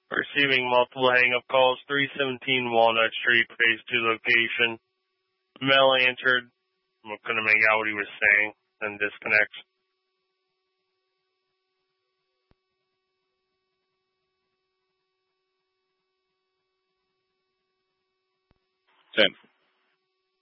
Receiving multiple hang-up calls, 317 Walnut Street, phase 2 location. Mel answered. I'm going to make out what he was saying, then disconnects. 10.